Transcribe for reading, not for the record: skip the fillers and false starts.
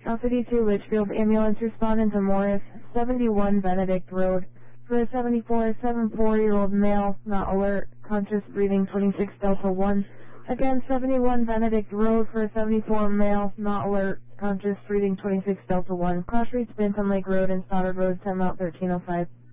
Alpha D2 Litchfield ambulance responding to Morris, 71 Benedict Road, for a 74-year-old male, not alert, conscious, breathing, 26 Delta 1. Again, 71 Benedict Road for a 74 male, not alert, conscious, breathing, 26 Delta 1. Cross Streets, Bantam Lake Road and Stoddard Road, 10 out 1305.